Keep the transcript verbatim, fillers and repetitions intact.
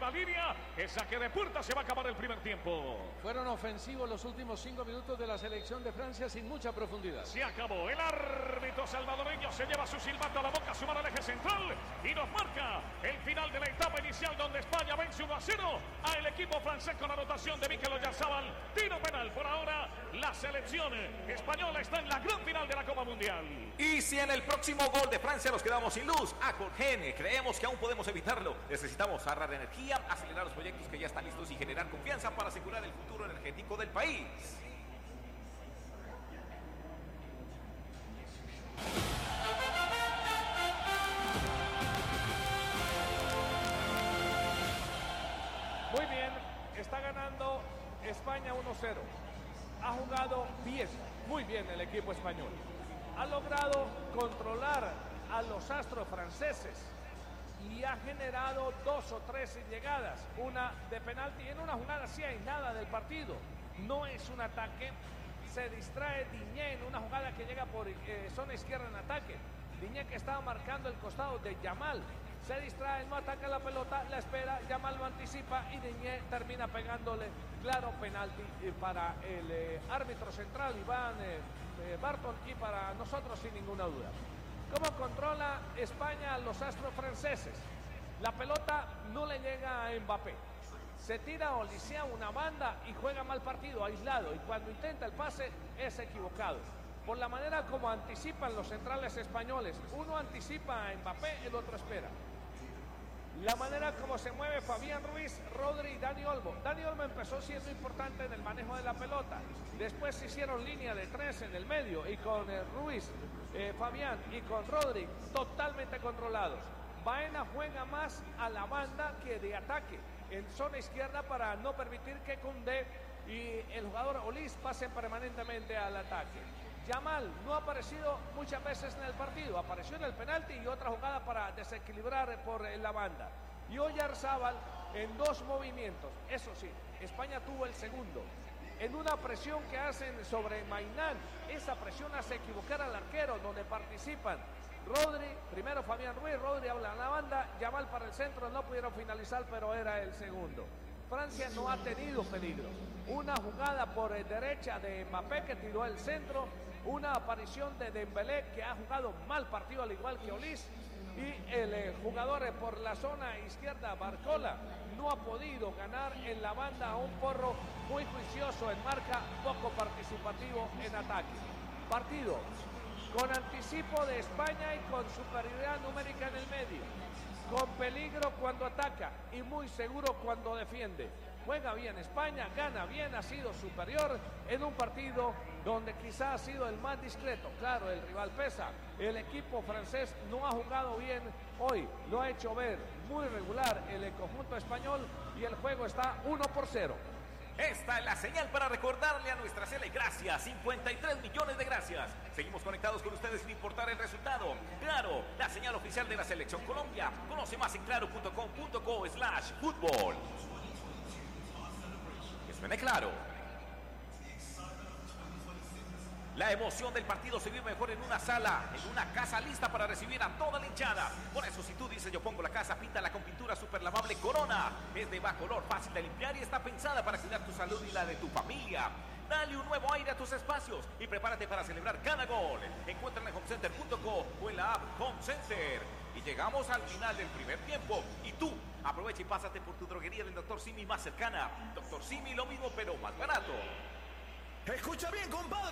última línea. El saque de puerta, se va a acabar el primer tiempo. Fueron ofensivos los últimos cinco minutos de la selección de Francia sin mucha profundidad. Se acabó. El árbitro salvadoreño se lleva su silbato a la boca, suma al eje central y nos marca el final de la etapa inicial, donde España vence uno a cero al equipo francés con anotación de Mikel Oyarzabal. Tiro penal. Por ahora, la selección española está en la gran final de la Copa Mundial. Y si en el próximo gol de Francia nos quedamos sin luz, a Colgen, creemos que aún podemos evitarlo. Necesitamos ahorrar energía, acelerar los proyectos que ya están listos y generar confianza para asegurar el futuro energético del país. Muy bien, está ganando España uno cero. Ha jugado bien, muy bien el equipo español. Ha logrado controlar a los astros franceses y ha generado dos o tres llegadas, una de penalti en una jugada así aislada del partido. No es un ataque, se distrae Digne en una jugada que llega por eh, zona izquierda en ataque. Digne, que estaba marcando el costado de Yamal, se distrae, no ataca la pelota, la espera, Yamal lo anticipa y Digne termina pegándole claro penalti para el eh, árbitro central Iván eh, eh, Barton, y para nosotros sin ninguna duda. ¿Cómo controla España a los astros franceses? La pelota no le llega a Mbappé. Se tira o lisea una banda y juega mal partido, aislado. Y cuando intenta el pase es equivocado. Por la manera como anticipan los centrales españoles. Uno anticipa a Mbappé, el otro espera. La manera como se mueve Fabián Ruiz, Rodri y Dani Olmo. Dani Olmo empezó siendo importante en el manejo de la pelota. Después se hicieron línea de tres en el medio y con eh, Ruiz, eh, Fabián y con Rodri totalmente controlados. Baena juega más a la banda que de ataque en zona izquierda para no permitir que Koundé y el jugador Olís pasen permanentemente al ataque. Yamal no ha aparecido muchas veces en el partido, apareció en el penalti y otra jugada para desequilibrar por la banda. Y Oyarzabal en dos movimientos, eso sí, España tuvo el segundo, en una presión que hacen sobre Mainán. Esa presión hace equivocar al arquero, donde participan Rodri, primero Fabián Ruiz, Rodri habla en la banda, Yamal para el centro, no pudieron finalizar, pero era el segundo. Francia no ha tenido peligro. Una jugada por derecha de Mbappé que tiró el centro, una aparición de Dembélé que ha jugado mal partido al igual que Olís, y el eh, jugador eh, por la zona izquierda, Barcola, no ha podido ganar en la banda a un Porro muy juicioso en marca, poco participativo en ataque. Partido con anticipo de España y con superioridad numérica en el medio, con peligro cuando ataca y muy seguro cuando defiende. Juega bien España, gana bien, ha sido superior en un partido donde quizá ha sido el más discreto. Claro, el rival pesa. El equipo francés no ha jugado bien hoy, lo ha hecho ver muy regular el conjunto español y el juego está uno por cero. Esta es la señal para recordarle a nuestra Sele gracias, cincuenta y tres millones de gracias. Seguimos conectados con ustedes sin importar el resultado. Claro, la señal oficial de la Selección Colombia. Conoce más en claro punto com punto co slash fútbol. Que suene claro. La emoción del partido se vive mejor en una sala, en una casa lista para recibir a toda la hinchada. Por eso, si tú dices yo pongo la casa, píntala con pintura super lavable Corona. Es de bajo olor, fácil de limpiar y está pensada para cuidar tu salud y la de tu familia. Dale un nuevo aire a tus espacios y prepárate para celebrar cada gol. Encuéntrala en home center punto co o en la app Home Center. Y llegamos al final del primer tiempo. Y tú, aprovecha y pásate por tu droguería del doctor Simi más cercana. doctor Simi, lo mismo pero más barato. Escucha bien, compadre.